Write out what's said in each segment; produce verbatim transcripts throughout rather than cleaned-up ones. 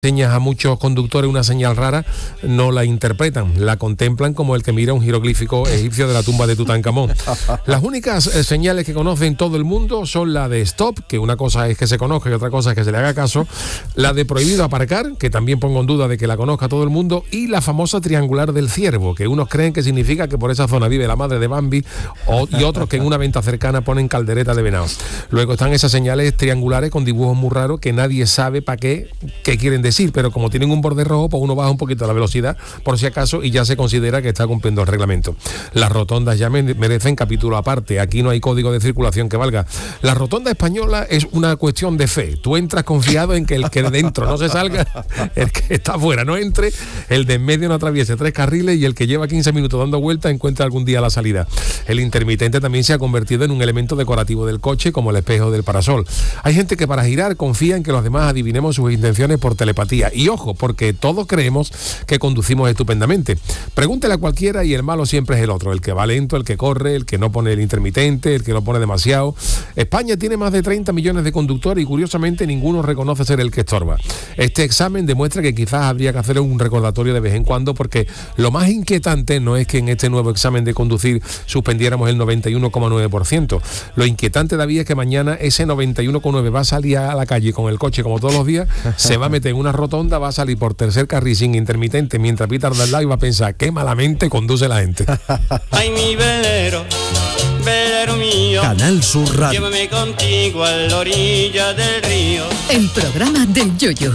Señas a muchos conductores una señal rara, no la interpretan, la contemplan como el que mira un jeroglífico egipcio de la tumba de Tutankamón. Las únicas eh, señales que conocen todo el mundo son la de stop, que una cosa es que se conozca y otra cosa es que se le haga caso, la de prohibido aparcar, que también pongo en duda de que la conozca todo el mundo, y la famosa triangular del ciervo, que unos creen que significa que por esa zona vive la madre de Bambi, o, y otros que en una venta cercana ponen caldereta de venado. Luego están esas señales triangulares con dibujos muy raros que nadie sabe para qué, qué quieren decir. decir, pero como tienen un borde rojo, pues uno baja un poquito la velocidad por si acaso y ya se considera que está cumpliendo el reglamento. Las rotondas ya merecen capítulo aparte, aquí no hay código de circulación que valga. La rotonda española es una cuestión de fe, tú entras confiado en que el que de dentro no se salga, el que está afuera no entre, el de en medio no atraviese tres carriles y el que lleva quince minutos dando vueltas encuentra algún día la salida. El intermitente también se ha convertido en un elemento decorativo del coche, como el espejo del parasol. Hay gente que para girar confía en que los demás adivinemos sus intenciones por telepatía. Y ojo, porque todos creemos que conducimos estupendamente. Pregúntele a cualquiera y el malo siempre es el otro, el que va lento, el que corre, el que no pone el intermitente, el que no pone demasiado. España tiene más de treinta millones de conductores y curiosamente ninguno reconoce ser el que estorba. Este examen demuestra que quizás habría que hacer un recordatorio de vez en cuando, porque lo más inquietante no es que en este nuevo examen de conducir suspendiéramos el noventa y uno coma nueve por ciento. Lo inquietante, David, es que mañana ese noventa y uno coma nueve por ciento va a salir a la calle con el coche como todos los días, se va a meter en una rotonda, va a salir por tercer carril sin intermitente mientras pita al lado y va a pensar qué malamente conduce la gente. Ay, mi velero, velero mío, Canal Sur Radio. Llévame contigo a la orilla del río. El programa del Yoyo.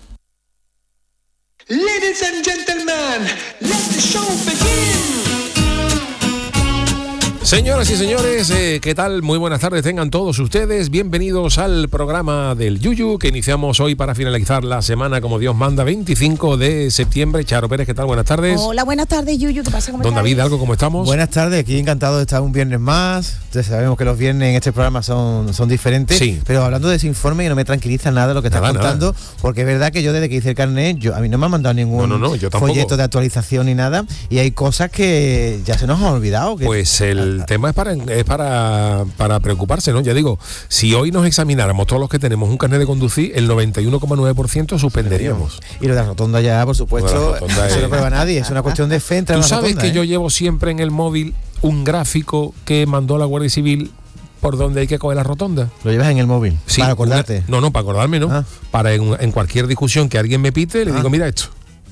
Ladies and gentlemen, let the show begin. Señoras y señores, eh, ¿qué tal? Muy buenas tardes tengan todos ustedes. Bienvenidos al programa del Yuyu, que iniciamos hoy para finalizar la semana como Dios manda, veinticinco de septiembre. Charo Pérez, ¿qué tal? Buenas tardes. Hola, buenas tardes, Yuyu. ¿Qué pasa? ¿Cómo Don estás? David, ¿algo cómo estamos? Buenas tardes, aquí encantado de estar un viernes más. Entonces, sabemos que los viernes en este programa son, son diferentes, sí. Pero hablando de ese informe, no me tranquiliza nada lo que estás Nada, contando, nada. Porque es verdad que yo desde que hice el carnet, yo, a mí no me han mandado ningún no, no, no, yo folleto de actualización ni nada, y hay cosas que ya se nos han olvidado. Que, pues el a, tema es para es para, para preocuparse, ¿no? Ya digo, si hoy nos examináramos todos los que tenemos un carnet de conducir, el noventa y uno coma nueve por ciento suspenderíamos. Y lo de la rotonda ya, por supuesto, eso es... no prueba nadie, es una cuestión de fe. Tú sabes rotonda, que ¿eh? yo llevo siempre en el móvil un gráfico que mandó la Guardia Civil por donde hay que coger la rotonda. ¿Lo llevas en el móvil? Sí, para acordarte. Una, no, no, para acordarme, no. Ah. Para en, en cualquier discusión que alguien me pite, le ah. digo, mira esto.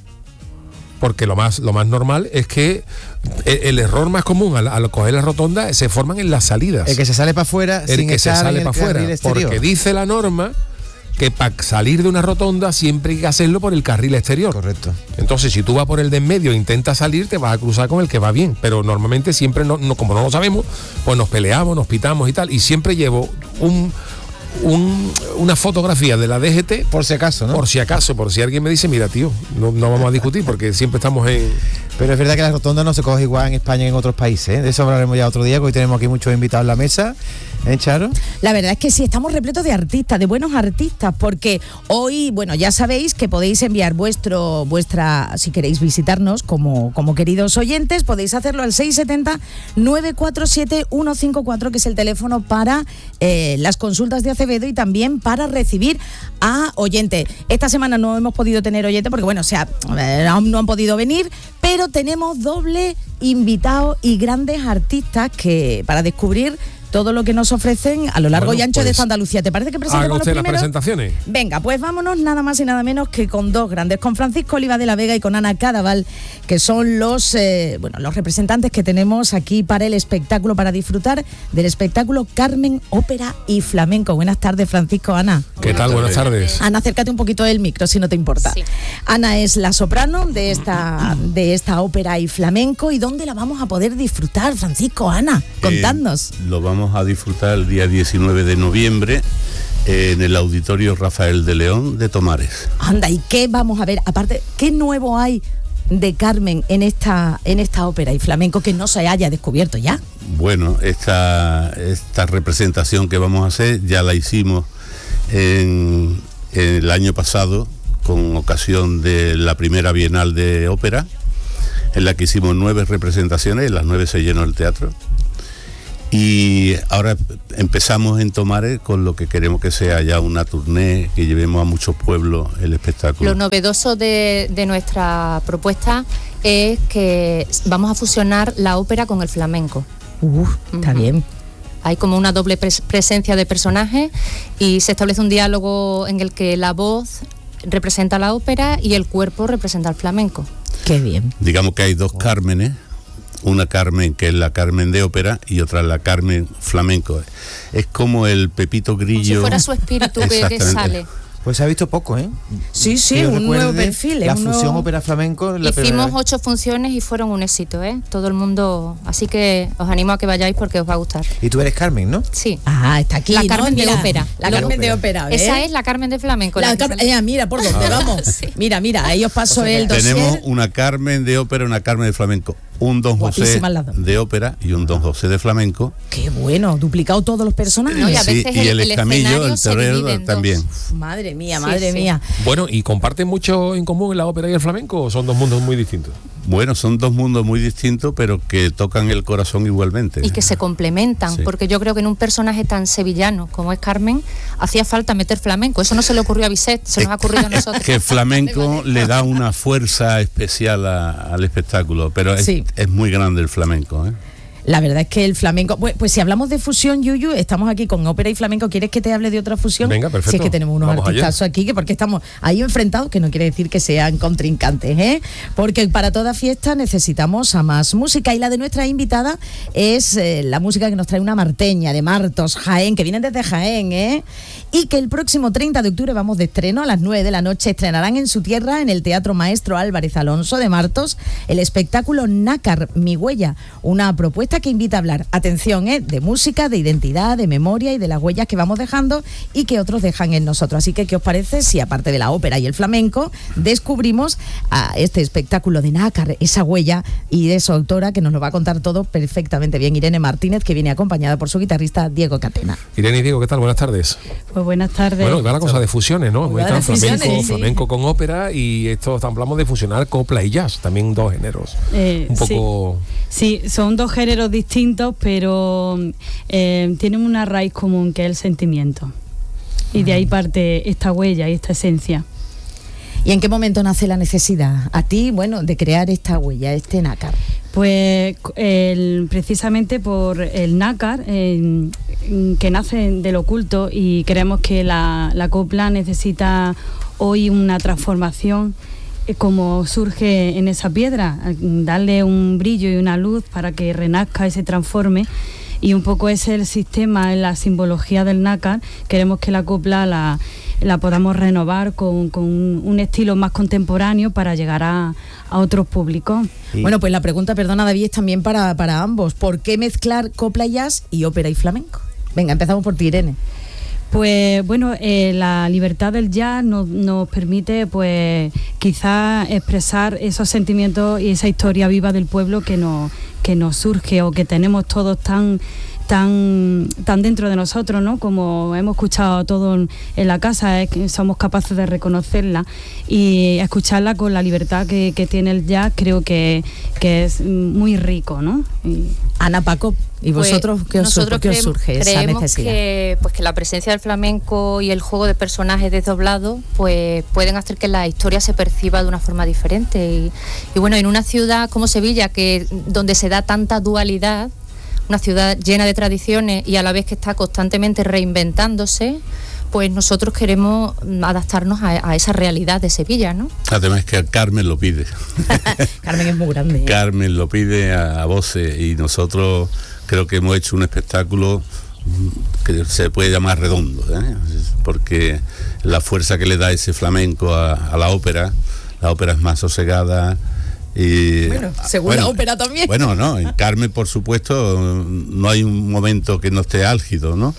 Porque lo más lo más normal es que el, el error más común al, al coger la rotonda se forman en las salidas. El que se sale para afuera, el sin que se sale para afuera, porque dice la norma que para salir de una rotonda siempre hay que hacerlo por el carril exterior. Correcto. Entonces, si tú vas por el de en medio e intentas salir, te vas a cruzar con el que va bien. Pero normalmente siempre, no, no, como no lo sabemos, pues nos peleamos, nos pitamos y tal. Y siempre llevo un... Un, una fotografía de la D G T por si acaso, ¿no? Por si acaso, por si alguien me dice, mira, tío, no, no vamos a discutir porque siempre estamos en... Pero es verdad que la rotonda no se coge igual en España que en otros países, ¿eh? De eso hablaremos ya otro día, porque hoy tenemos aquí muchos invitados en la mesa. ¿Eh, Charo? La verdad es que sí, estamos repletos de artistas, de buenos artistas, porque hoy, bueno, ya sabéis que podéis enviar vuestro, vuestra, si queréis visitarnos como, como queridos oyentes, podéis hacerlo al seis siete cero, nueve cuatro siete, uno cinco cuatro, que es el teléfono para eh, las consultas de Acevedo y también para recibir a oyentes. Esta semana no hemos podido tener oyentes porque, bueno, o sea, no, no han podido venir, pero tenemos doble invitado y grandes artistas que para descubrir todo lo que nos ofrecen a lo largo bueno, y ancho pues, de esta Andalucía. ¿Te parece que presentemos haga usted los las presentaciones? Venga, pues vámonos nada más y nada menos que con dos grandes, con Francisco Oliva de la Vega y con Ana Cadaval, que son los eh, bueno los representantes que tenemos aquí para el espectáculo, para disfrutar del espectáculo Carmen, Ópera y Flamenco. Buenas tardes, Francisco, Ana. ¿Qué tal? Buenas tardes. Ana, acércate un poquito del micro, si no te importa. Sí. Ana es la soprano de esta, de esta ópera y flamenco. ¿Y dónde la vamos a poder disfrutar, Francisco, Ana? Contadnos. Eh, lo vamos a disfrutar el día diecinueve de noviembre en el Auditorio Rafael de León de Tomares. Anda, ¿y qué vamos a ver? Aparte, ¿qué nuevo hay de Carmen en esta, en esta ópera y flamenco que no se haya descubierto ya? Bueno, esta, esta representación que vamos a hacer ya la hicimos en, en el año pasado con ocasión de la primera Bienal de Ópera, en la que hicimos nueve representaciones, en las nueve se llenó el teatro. Y ahora empezamos en Tomares con lo que queremos que sea ya una tournée, que llevemos a muchos pueblos el espectáculo. Lo novedoso de, de nuestra propuesta es que vamos a fusionar la ópera con el flamenco. Uh, está uh-huh. bien. Hay como una doble pres- presencia de personajes y se establece un diálogo en el que la voz representa la ópera y el cuerpo representa el flamenco. Qué bien. Digamos que hay dos Cármenes, una Carmen que es la Carmen de ópera y otra la Carmen flamenco. Es como el Pepito Grillo. Como si fuera su espíritu que, que sale. Pues se ha visto poco, ¿eh? Sí, sí, que un recuerde, nuevo perfil. La un fusión nuevo... ópera-flamenco. Hicimos ocho funciones y fueron un éxito, ¿eh? Todo el mundo... Así que os animo a que vayáis porque os va a gustar. Y tú eres Carmen, ¿no? Sí. Ah, está aquí, La ¿no? Carmen Mira, de ópera. La Carmen de ópera, ¿ves? Esa es la Carmen de flamenco. La la Car- eh, mira, por dónde vamos. Sí. Mira, mira, ahí os paso O sea, el dossier. Tenemos una Carmen de ópera, una Carmen de flamenco, un Don José de ópera y un Don José de flamenco. Qué bueno, duplicado todos los personajes. No, y a Sí, veces y el, el- el escamillo, escenario el se terreno divide en también. Uf, madre mía, Sí, madre sí. mía. Bueno, ¿y comparten mucho en común la ópera y el flamenco o son dos mundos muy distintos? Bueno, son dos mundos muy distintos, pero que tocan el corazón igualmente. Y que se complementan, Sí. porque yo creo que en un personaje tan sevillano como es Carmen, hacía falta meter flamenco. Eso no se le ocurrió a Bizet, se nos ha ocurrido a nosotros. Que el flamenco le da una fuerza especial a- al espectáculo, pero es, Sí. es muy grande el flamenco, ¿eh? La verdad es que el flamenco... Pues, pues si hablamos de fusión, Yuyu, estamos aquí con ópera y flamenco. ¿Quieres que te hable de otra fusión? Venga, perfecto. Si es que tenemos unos Vamos artistazos aquí, que porque estamos ahí enfrentados, que no quiere decir que sean contrincantes, ¿eh? Porque para toda fiesta necesitamos a más música. Y la de nuestra invitada es eh, la música que nos trae una marteña de Martos, Jaén, que vienen desde Jaén, ¿eh? Y que el próximo treinta de octubre vamos de estreno a las nueve de la noche. Estrenarán en su tierra, en el Teatro Maestro Álvarez Alonso de Martos, el espectáculo Nácar, mi huella. Una propuesta que invita a hablar, atención, ¿eh? De música, de identidad, de memoria y de las huellas que vamos dejando y que otros dejan en nosotros. Así que, ¿qué os parece si aparte de la ópera y el flamenco descubrimos a este espectáculo de Nácar, esa huella, y de su autora, que nos lo va a contar todo perfectamente bien, Irene Martínez, que viene acompañada por su guitarrista Diego Catena? Irene y Diego, ¿qué tal? Buenas tardes. Pues buenas tardes. Bueno, y va la cosa de fusiones, ¿no? Va Está de flamenco, fusiones, sí. flamenco con ópera y esto hablamos de fusionar copla y jazz, también dos géneros. Eh, Un poco... Sí, son dos géneros distintos, pero eh, tienen una raíz común, que es el sentimiento. Y de ahí parte esta huella y esta esencia. ¿Y en qué momento nace la necesidad a ti, bueno, de crear esta huella, este nácar? Pues el, precisamente por el nácar, eh, que nace del oculto, y creemos que la, la copla necesita hoy una transformación, eh, como surge en esa piedra, darle un brillo y una luz para que renazca y se transforme. Y un poco ese es el sistema, la simbología del nácar. Queremos que la copla la, la podamos renovar con, con un estilo más contemporáneo para llegar a, a otros públicos. Sí. Bueno, pues la pregunta, perdona David, es también para, para ambos. ¿Por qué mezclar copla y jazz y ópera y flamenco? Venga, empezamos por ti, Irene. Pues bueno, eh, la libertad del jazz nos, nos permite, pues, quizás expresar esos sentimientos y esa historia viva del pueblo que nos, que nos surge o que tenemos todos tan, tan, tan dentro de nosotros, ¿no? Como hemos escuchado todo en, en la casa, es que somos capaces de reconocerla y escucharla con la libertad que, que tiene el jazz. Creo que, que es muy rico, ¿no? Y, Ana, Paco, ¿y vosotros Pues qué os, nosotros qué os creemos- surge esa creemos necesidad? Que, pues que la presencia del flamenco y el juego de personajes desdoblados pues pueden hacer que la historia se perciba de una forma diferente. Y, y bueno, en una ciudad como Sevilla, que donde se da tanta dualidad, una ciudad llena de tradiciones y a la vez que está constantemente reinventándose, pues nosotros queremos adaptarnos a, a esa realidad de Sevilla, ¿no? Además es que Carmen lo pide. Carmen es muy grande, ¿eh? Carmen lo pide a, a voces y nosotros creo que hemos hecho un espectáculo que se puede llamar redondo, ¿eh? Porque la fuerza que le da ese flamenco a, a la ópera, la ópera es más sosegada. Y, Bueno, según la ópera también. Bueno, no, en Carmen por supuesto no hay un momento que no esté álgido, ¿no?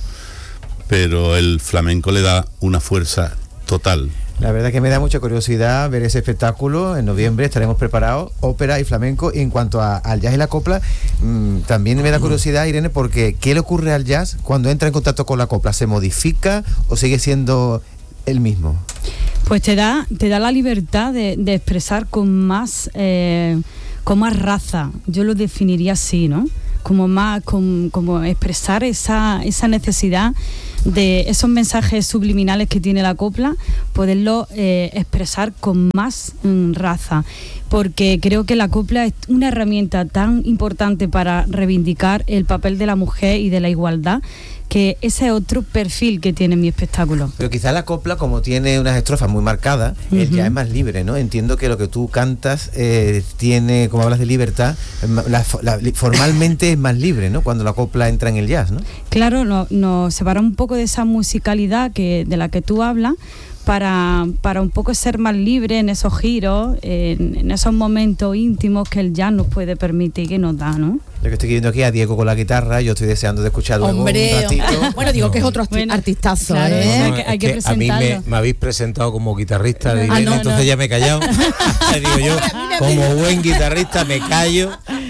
Pero el flamenco le da una fuerza total. La verdad que me da mucha curiosidad ver ese espectáculo. En noviembre estaremos preparados, ópera y flamenco. Y en cuanto a, al jazz y la copla, mmm, también me da curiosidad, Irene, porque ¿qué le ocurre al jazz cuando entra en contacto con la copla? ¿Se modifica o sigue siendo el mismo? Pues te da, te da la libertad de, de expresar con más, eh, con más raza. Yo lo definiría así, ¿no? como más, como, como expresar esa, esa necesidad de esos mensajes subliminales que tiene la copla, poderlo eh, expresar con más mm, raza, porque creo que la copla es una herramienta tan importante para reivindicar el papel de la mujer y de la igualdad, que ese es otro perfil que tiene mi espectáculo. Pero quizás la copla, como tiene unas estrofas muy marcadas, uh-huh. él ya es más libre, ¿no? Entiendo que lo que tú cantas eh, tiene, como hablas de libertad, la, la, formalmente es más libre, ¿no? Cuando la copla entra en el jazz, ¿no? Claro, nos no, separa un poco de esa musicalidad que, de la que tú hablas, para, para un poco ser más libre en esos giros, en, en esos momentos íntimos que el jazz nos puede permitir, que nos da, ¿no? Yo que estoy viendo aquí a Diego con la guitarra, yo estoy deseando de escuchar luego Hombre, un ratito. Bueno, digo no. que es otro arti- bueno, artistazo, claro, ¿eh? no, hay que, hay que es que a mí me, me habéis presentado como guitarrista de Irene, ah, no, entonces no. ya me he callado. Digo yo, como buen guitarrista me callo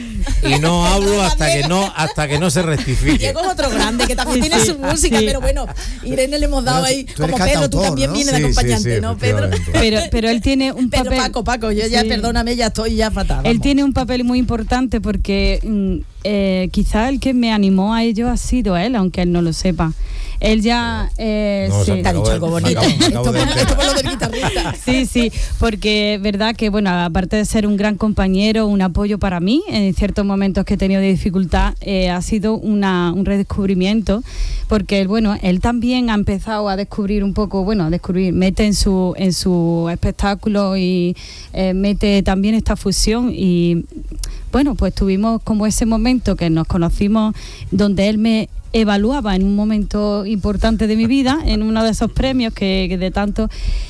y no hablo hasta que no hasta que no se rectifique. Diego es otro grande que también sí, tiene su música, sí. pero bueno, Irene le hemos dado bueno, ahí como Pedro, tú también ¿no? vienes sí, de acompañante, sí, sí, ¿no, Pedro? Pero, pero él tiene un papel. Pero Paco, Paco, yo ya, sí. perdóname, ya estoy ya fatal. Él tiene un papel muy importante porque eh, quizá el que me animó a ello ha sido él, aunque él no lo sepa. Él ya eh, no, sí. te ha dicho algo bonito. Esto por lo del guitarrista. Sí, sí, porque es verdad que, bueno, aparte de ser un gran compañero, un apoyo para mí, en ciertos momentos que he tenido de dificultad, eh, ha sido una, un redescubrimiento, porque, bueno, él también ha empezado a descubrir un poco, bueno, a descubrir, mete en su, en su espectáculo y eh, mete también esta fusión y, bueno, pues tuvimos como ese momento que nos conocimos, donde él me evaluaba en un momento importante de mi vida, en uno de esos premios que, que de tanto,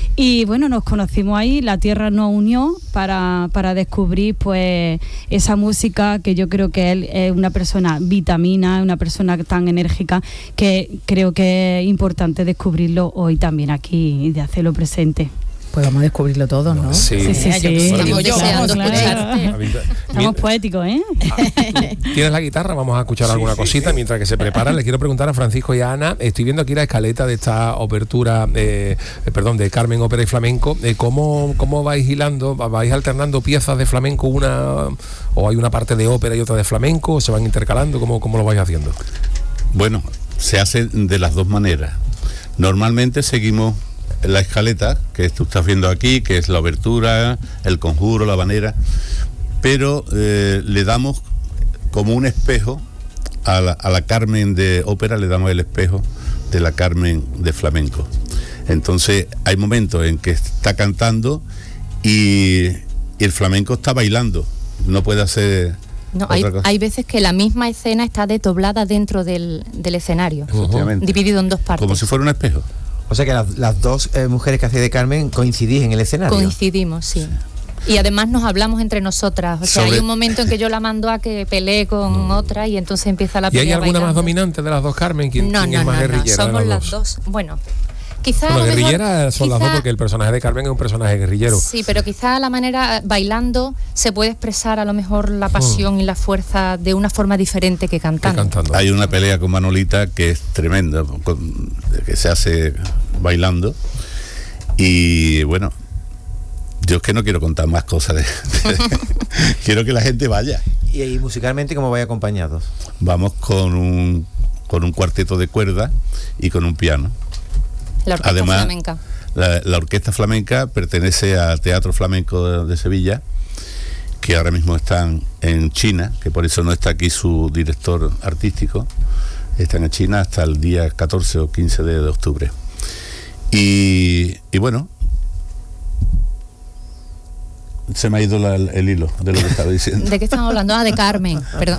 y bueno, nos conocimos ahí, la tierra nos unió para, para descubrir pues esa música que yo creo que él es una persona vitamina, una persona tan enérgica, que creo que es importante descubrirlo hoy también aquí y de hacerlo presente. Pues vamos a descubrirlo todo, ¿no? Sí, sí, sí. sí. Estamos deseando escucharte. Estamos poéticos, ¿eh? ¿Tienes la guitarra? Vamos a escuchar sí, alguna sí, cosita sí. mientras que se prepara. Les quiero preguntar a Francisco y a Ana. Estoy viendo aquí la escaleta de esta obertura, eh, perdón, de Carmen, ópera y flamenco. Eh, ¿cómo, ¿Cómo vais hilando? ¿Vais alternando piezas de flamenco una o hay una parte de ópera y otra de flamenco? ¿Se van intercalando? ¿Cómo, cómo lo vais haciendo? Bueno, se hace de las dos maneras. Normalmente seguimos la escaleta que tú estás viendo aquí, que es la obertura, el conjuro, la habanera, pero eh, le damos como un espejo a la, a la Carmen de ópera, le damos el espejo de la Carmen de flamenco. Entonces hay momentos en que está cantando y, y el flamenco está bailando, no puede hacer no, hay, hay veces que la misma escena está desdoblada dentro del, del escenario, uh-huh. dividido en dos partes, como si fuera un espejo. O sea que las, las dos eh, mujeres que hacéis de Carmen coincidís en el escenario. Coincidimos, sí. Y además nos hablamos entre nosotras. O sea, Sobre... hay un momento en que yo la mando a que pelee con no. otra y entonces empieza la pelea. ¿Y hay alguna bailando. más dominante de las dos, Carmen? ¿Quién, no, quién no, es más no, guerrillera? No, somos de las, las dos? dos. Bueno, quizá bueno, a lo guerrilleras mejor, son quizá, las dos porque el personaje de Carmen es un personaje guerrillero. Sí, pero quizá la manera, bailando, se puede expresar a lo mejor la pasión mm. y la fuerza de una forma diferente que cantando. Que cantando. Hay una pelea con Manolita que es tremenda, con, que se hace bailando y bueno, yo es que no quiero contar más cosas de, de, quiero que la gente vaya. ¿Y, y musicalmente cómo vais acompañados? Vamos con un con un cuarteto de cuerda y con un piano. La orquesta Además, flamenca. La, la orquesta flamenca pertenece al Teatro Flamenco de, de Sevilla, que ahora mismo están en China, que por eso no está aquí su director artístico. Están en China hasta el día catorce o quince de, de octubre. Y, y bueno, se me ha ido la, el hilo de lo que estaba diciendo. ¿De qué estamos hablando? Ah, de Carmen, perdón.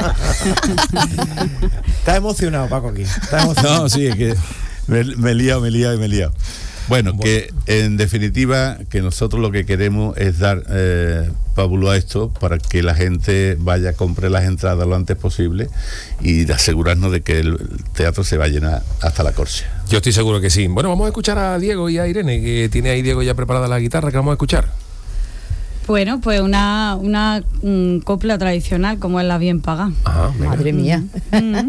Está emocionado Paco aquí. Está emocionado. No, sí, es que me, me he liado, me he liado y me he liado. Bueno, bueno, que en definitiva, que nosotros lo que queremos es dar eh, pábulo a esto para que la gente vaya, compre las entradas lo antes posible y asegurarnos de que el teatro se va a llenar hasta la corcha. Yo estoy seguro que sí. Bueno, vamos a escuchar a Diego y a Irene, que tiene ahí Diego ya preparada la guitarra, que vamos a escuchar. Bueno, pues una, una um, copla tradicional como es la bien paga. Ajá, madre mía. Mm-hmm.